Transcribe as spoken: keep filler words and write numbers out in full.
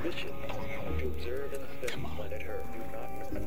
Mission: to observe and study planet Earth. Do not